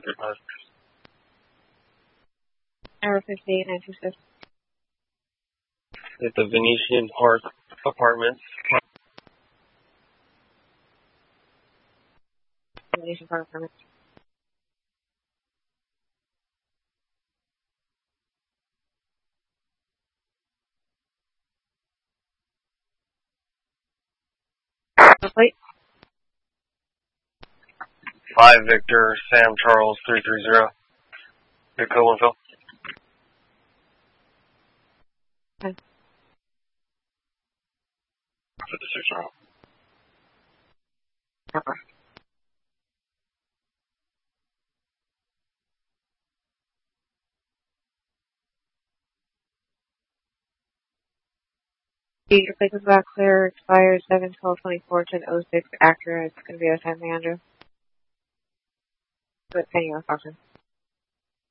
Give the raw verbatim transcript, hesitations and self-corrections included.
thirty-five. Hour fifty-eight, nine two six. At the Venetian Park Apartments. Venetian Park Apartments. The plate? five Victor, Sam Charles, three three zero. Your code one, Phil. Okay. fifty-six zero. Okay. Your plate is back clear, expires seven twelve twenty-four, ten oh six, accurate. It's going to be a time, Andrew. But Penny, I'll talk to him.